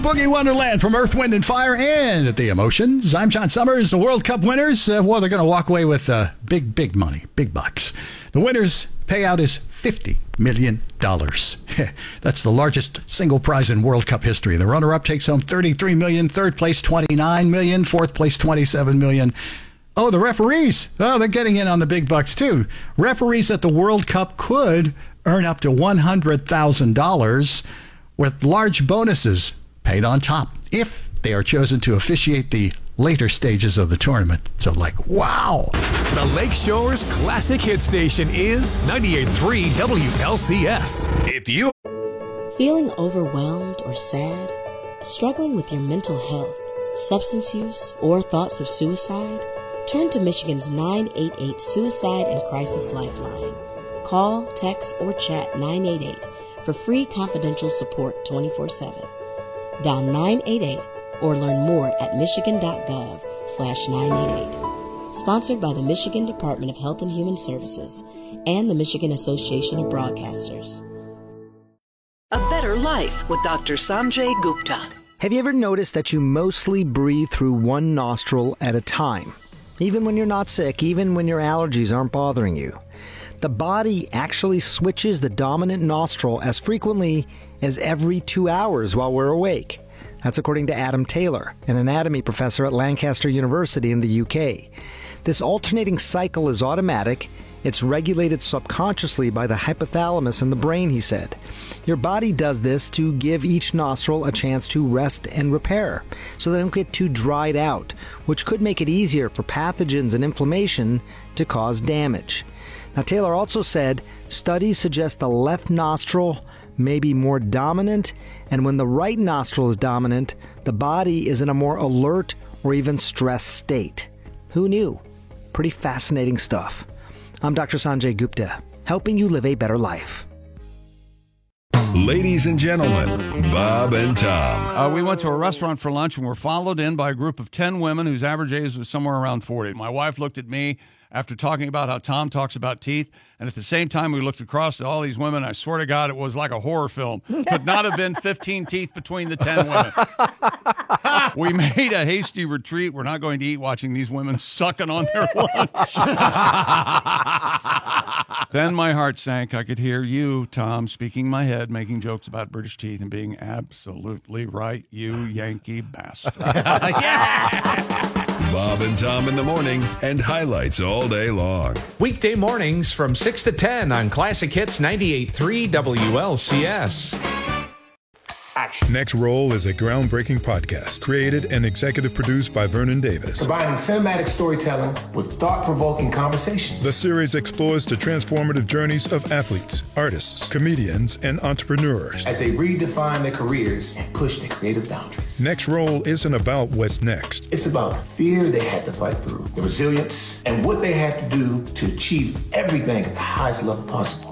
Boogie Wonderland from Earth, Wind, and Fire and the Emotions. I'm John Summers. The World Cup winners, they're going to walk away with big money, big bucks. The winners' payout is $50 million. That's the largest single prize in World Cup history. The runner-up takes home $33 million, third place $29 million, fourth place $27 million. Oh, the referees. Oh, they're getting in on the big bucks, too. Referees at the World Cup could earn up to $100,000 with large bonuses paid on top if they are chosen to officiate the later stages of the tournament. So, wow. The Lakeshore's classic hit station is 98.3 WLCS. If you feeling overwhelmed or sad, struggling with your mental health, substance use, or thoughts of suicide, turn to Michigan's 988 Suicide and Crisis Lifeline. Call, text, or chat 988 for free confidential support 24/7. Dial 988 or learn more at michigan.gov/988. Sponsored by the Michigan Department of Health and Human Services and the Michigan Association of Broadcasters. A Better Life with Dr. Sanjay Gupta. Have you ever noticed that you mostly breathe through one nostril at a time? Even when you're not sick, even when your allergies aren't bothering you. The body actually switches the dominant nostril as frequently as every 2 hours while we're awake. That's according to Adam Taylor, an anatomy professor at Lancaster University in the UK. This alternating cycle is automatic. It's regulated subconsciously by the hypothalamus in the brain, he said. Your body does this to give each nostril a chance to rest and repair, so they don't get too dried out, which could make it easier for pathogens and inflammation to cause damage. Now, Taylor also said studies suggest the left nostril may be more dominant, and when the right nostril is dominant, the body is in a more alert or even stressed state. Who knew? Pretty fascinating stuff. I'm Dr. Sanjay Gupta, helping you live a better life. Ladies and gentlemen, Bob and Tom. We went to a restaurant for lunch and were followed in by a group of 10 women whose average age was somewhere around 40. My wife looked at me after talking about how Tom talks about teeth, and at the same time we looked across at all these women. I swear to God, it was like a horror film. Could not have been 15 teeth between the 10 women. We made a hasty retreat. We're not going to eat watching these women sucking on their lunch. Then my heart sank. I could hear you, Tom, speaking in my head, making jokes about British teeth and being absolutely right, you Yankee bastard. Bob and Tom in the morning and highlights all day long. Weekday mornings from 6 to 10 on Classic Hits 98.3 WLCS. Action. Next Roll is a groundbreaking podcast created and executive produced by Vernon Davis. Combining cinematic storytelling with thought-provoking conversations. The series explores the transformative journeys of athletes, artists, comedians, and entrepreneurs as they redefine their careers and push their creative boundaries. Next Roll isn't about what's next. It's about the fear they had to fight through, the resilience, and what they had to do to achieve everything at the highest level possible.